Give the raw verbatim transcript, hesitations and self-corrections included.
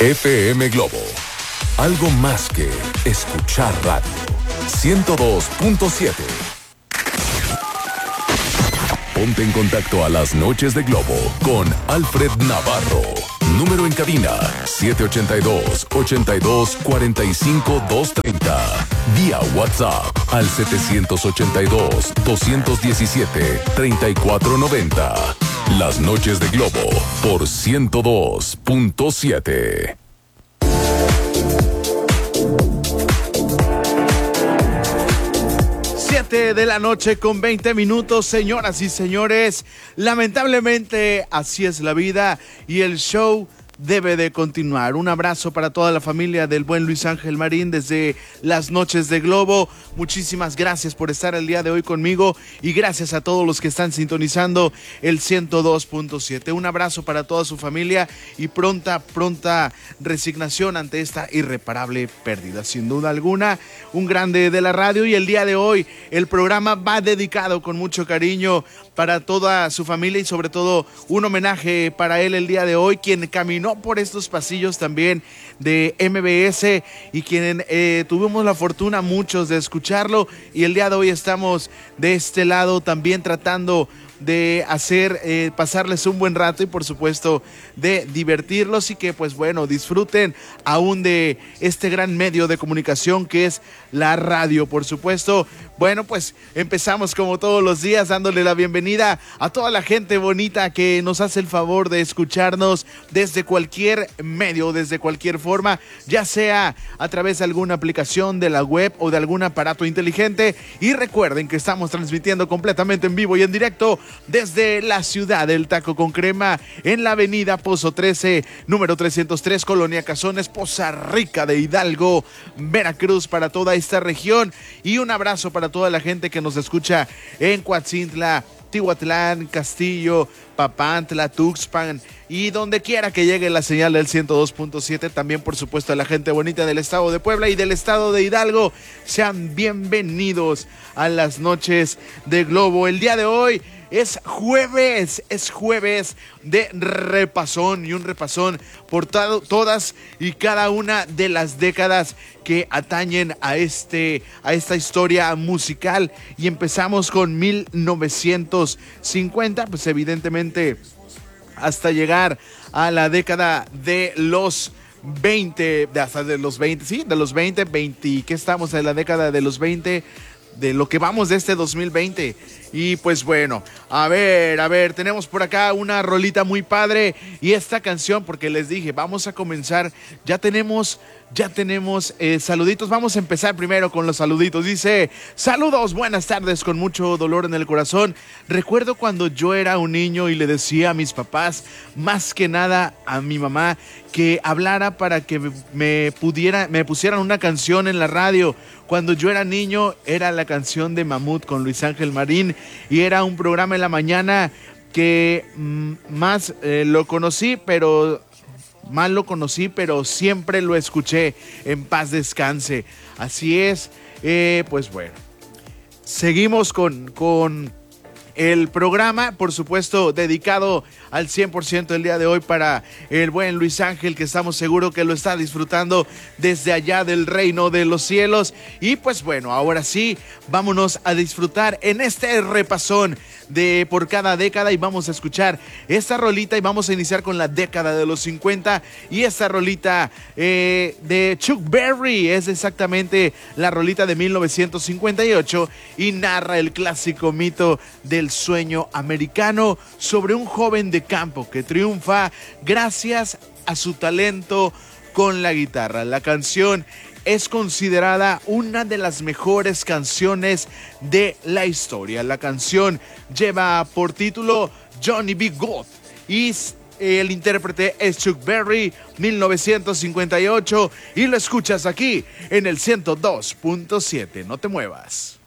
F M Globo. Algo más que escuchar radio. ciento dos punto siete. Ponte en contacto a las noches de Globo con Alfred Navarro. Número en cabina siete ocho dos, ocho dos, cuatro cinco, dos tres cero. Vía WhatsApp al siete ocho dos, dos uno siete, tres cuatro nueve cero. Las noches de Globo por ciento dos punto siete. siete de la noche con veinte minutos, señoras y señores. Lamentablemente así es la vida y el show debe de continuar. Un abrazo para toda la familia del buen Luis Ángel Marín desde las noches de Globo. Muchísimas gracias por estar el día de hoy conmigo y gracias a todos los que están sintonizando el ciento dos punto siete. Un abrazo para toda su familia y pronta, pronta resignación ante esta irreparable pérdida. Sin duda alguna, un grande de la radio, y el día de hoy el programa va dedicado con mucho cariño para toda su familia y sobre todo un homenaje para él el día de hoy, quien caminó por estos pasillos también de M B S y quien eh, tuvimos la fortuna muchos de escucharlo, y el día de hoy estamos de este lado también tratando de hacer, eh, pasarles un buen rato y por supuesto de divertirlos, y que pues bueno, disfruten aún de este gran medio de comunicación que es la radio, por supuesto. Bueno, pues empezamos como todos los días dándole la bienvenida a toda la gente bonita que nos hace el favor de escucharnos desde cualquier medio, desde cualquier forma, ya sea a través de alguna aplicación de la web o de algún aparato inteligente. Y recuerden que estamos transmitiendo completamente en vivo y en directo desde la ciudad del taco con crema, en la avenida Pozo trece, número trescientos tres, Colonia Cazones, Poza Rica de Hidalgo, Veracruz, para toda esta región. Y un abrazo para toda la gente que nos escucha en Coatzintla, Tihuatlán, Castillo, Papantla, Tuxpan y donde quiera que llegue la señal del ciento dos punto siete. También por supuesto a la gente bonita del estado de Puebla y del estado de Hidalgo. Sean bienvenidos a las noches de Globo. El día de hoy es jueves, es jueves de repasón, y un repasón por to- todas y cada una de las décadas que atañen a, este, a esta historia musical. Y empezamos con mil novecientos cincuenta, pues evidentemente hasta llegar a la década de los veinte, de hasta de los veinte, sí, de los veinte, veinte, ¿qué estamos? En la década de los veinte, de lo que vamos de este dos mil veinte. Y pues bueno, a ver, a ver, tenemos por acá una rolita muy padre y esta canción, porque les dije, vamos a comenzar, ya tenemos, ya tenemos eh, saluditos. Vamos a empezar primero con los saluditos. Dice: saludos, buenas tardes, con mucho dolor en el corazón. Recuerdo cuando yo era un niño y le decía a mis papás, más que nada a mi mamá, que hablara para que me pudiera, me pusieran una canción en la radio. Cuando yo era niño era la canción de Mamut con Luis Ángel Marín, y era un programa en la mañana que mmm, más eh, lo conocí, pero más lo conocí, pero siempre lo escuché. En paz descanse. Así es, eh, pues bueno, seguimos con, con el programa, por supuesto, dedicado al cien por ciento el día de hoy para el buen Luis Ángel, que estamos seguros que lo está disfrutando desde allá del reino de los cielos. Y pues bueno, ahora sí, vámonos a disfrutar en este repasón de por cada década, y vamos a escuchar esta rolita y vamos a iniciar con la década de los cincuenta, y esta rolita eh, de Chuck Berry es exactamente la rolita de mil novecientos cincuenta y ocho y narra el clásico mito del sueño americano sobre un joven de campo que triunfa gracias a su talento con la guitarra. La canción es considerada una de las mejores canciones de la historia. La canción lleva por título Johnny B. Good y el intérprete es Chuck Berry, mil novecientos cincuenta y ocho, y lo escuchas aquí en el ciento dos punto siete. No te muevas.